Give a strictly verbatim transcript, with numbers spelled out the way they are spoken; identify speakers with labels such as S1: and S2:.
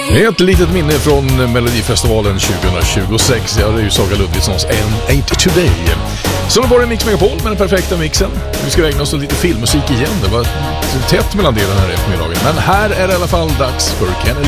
S1: Ett litet minne från Melodifestivalen tjugohundratjugosex. Ja, det är ju Saga Ludvigssons Ain't Today. Så då var det Mix Megapol med den perfekta mixen. Vi ska ägna oss åt lite filmmusik igen. Det var tätt mellan det den här eftermiddagen. Men här är det i alla fall dags för Kenny